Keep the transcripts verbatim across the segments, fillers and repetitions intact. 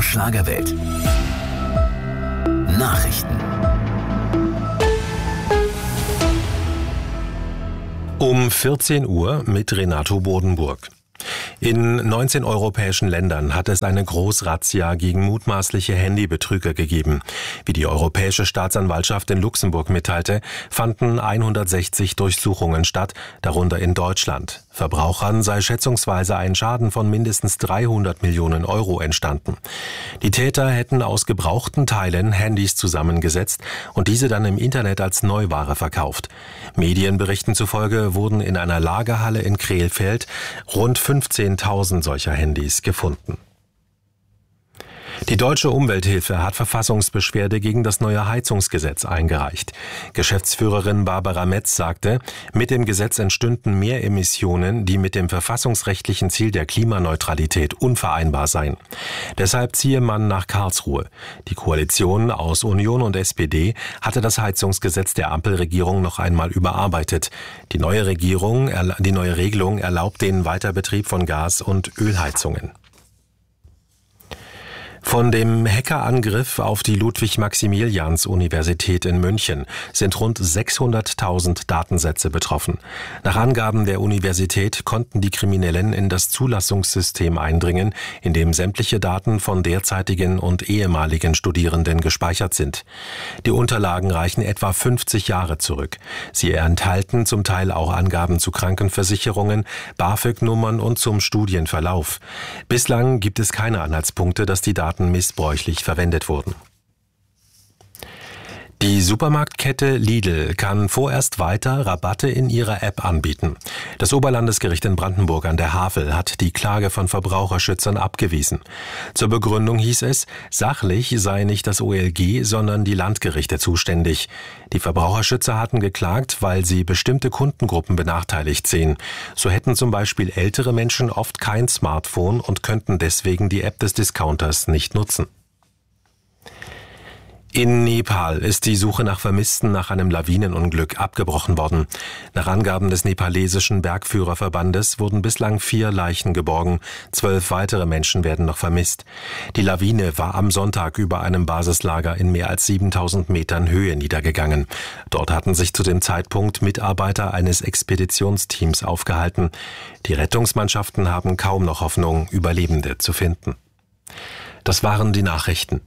Schlagerwelt. Nachrichten. Um vierzehn Uhr mit Renato Bodenburg. In neunzehn europäischen Ländern hat es eine Großrazzia gegen mutmaßliche Handybetrüger gegeben. Wie die Europäische Staatsanwaltschaft in Luxemburg mitteilte, fanden hundertsechzig Durchsuchungen statt, darunter in Deutschland. Verbrauchern sei schätzungsweise ein Schaden von mindestens dreihundert Millionen Euro entstanden. Die Täter hätten aus gebrauchten Teilen Handys zusammengesetzt und diese dann im Internet als Neuware verkauft. Medienberichten zufolge wurden in einer Lagerhalle in Krefeld rund fünfzehntausend solcher Handys gefunden. Die Deutsche Umwelthilfe hat Verfassungsbeschwerde gegen das neue Heizungsgesetz eingereicht. Geschäftsführerin Barbara Metz sagte, mit dem Gesetz entstünden mehr Emissionen, die mit dem verfassungsrechtlichen Ziel der Klimaneutralität unvereinbar seien. Deshalb ziehe man nach Karlsruhe. Die Koalition aus Union und S P D hatte das Heizungsgesetz der Ampelregierung noch einmal überarbeitet. Die neue Regierung, die neue Regelung erlaubt den Weiterbetrieb von Gas- und Ölheizungen. Von dem Hackerangriff auf die Ludwig-Maximilians-Universität in München sind rund sechshunderttausend Datensätze betroffen. Nach Angaben der Universität konnten die Kriminellen in das Zulassungssystem eindringen, in dem sämtliche Daten von derzeitigen und ehemaligen Studierenden gespeichert sind. Die Unterlagen reichen etwa fünfzig Jahre zurück. Sie enthalten zum Teil auch Angaben zu Krankenversicherungen, BAföG-Nummern und zum Studienverlauf. Bislang gibt es keine Anhaltspunkte, dass die Daten missbräuchlich verwendet wurden. Die Supermarktkette Lidl kann vorerst weiter Rabatte in ihrer App anbieten. Das Oberlandesgericht in Brandenburg an der Havel hat die Klage von Verbraucherschützern abgewiesen. Zur Begründung hieß es, sachlich sei nicht das O L G, sondern die Landgerichte zuständig. Die Verbraucherschützer hatten geklagt, weil sie bestimmte Kundengruppen benachteiligt sehen. So hätten zum Beispiel ältere Menschen oft kein Smartphone und könnten deswegen die App des Discounters nicht nutzen. In Nepal ist die Suche nach Vermissten nach einem Lawinenunglück abgebrochen worden. Nach Angaben des nepalesischen Bergführerverbandes wurden bislang vier Leichen geborgen. Zwölf weitere Menschen werden noch vermisst. Die Lawine war am Sonntag über einem Basislager in mehr als siebentausend Metern Höhe niedergegangen. Dort hatten sich zu dem Zeitpunkt Mitarbeiter eines Expeditionsteams aufgehalten. Die Rettungsmannschaften haben kaum noch Hoffnung, Überlebende zu finden. Das waren die Nachrichten.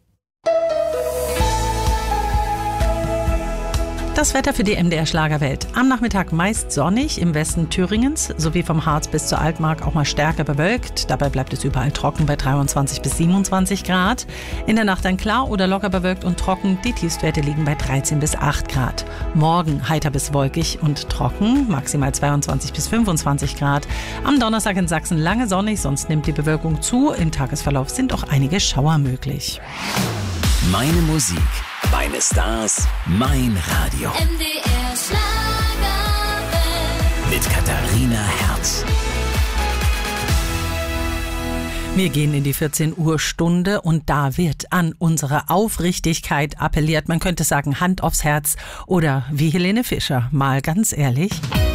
Das Wetter für die M D R Schlagerwelt. Am Nachmittag meist sonnig, im Westen Thüringens sowie vom Harz bis zur Altmark auch mal stärker bewölkt. Dabei bleibt es überall trocken bei dreiundzwanzig bis siebenundzwanzig Grad. In der Nacht dann klar oder locker bewölkt und trocken. Die Tiefstwerte liegen bei dreizehn bis acht Grad. Morgen heiter bis wolkig und trocken, maximal zweiundzwanzig bis fünfundzwanzig Grad. Am Donnerstag in Sachsen lange sonnig, sonst nimmt die Bewölkung zu. Im Tagesverlauf sind auch einige Schauer möglich. Meine Musik, meine Stars, mein Radio. M D R Schlagerwelt. Mit Katharina Herz. Wir gehen in die vierzehn Uhr Stunde und da wird an unsere Aufrichtigkeit appelliert. Man könnte sagen, Hand aufs Herz oder wie Helene Fischer, mal ganz ehrlich.